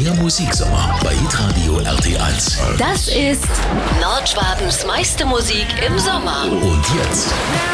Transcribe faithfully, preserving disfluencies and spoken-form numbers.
Der Musiksommer bei Hitradio R T eins. Das ist Nordschwabens meiste Musik im Sommer. Und jetzt